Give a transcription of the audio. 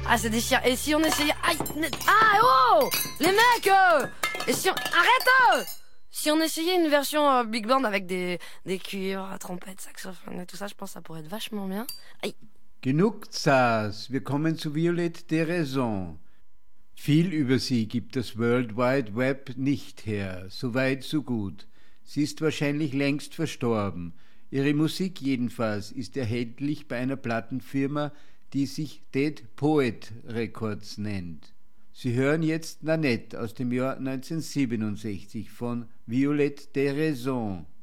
Ah, c'est déchirant. Et si on essayait... Aïe. Ah, oh, les mecs, et si on... Arrête. Si on essayait une version big band avec des cuivres, trompettes, saxophone et tout ça, je pense que ça pourrait être vachement bien. Aïe. Genug Zars, wir kommen zu Violette Deraison. Viel über sie gibt das World Wide Web nicht her, so weit, so gut. Sie ist wahrscheinlich längst verstorben. Ihre Musik jedenfalls ist erhältlich bei einer Plattenfirma, die sich Dead Poet Records nennt. Sie hören jetzt Nanette aus dem Jahr 1967 von Violette Deraison.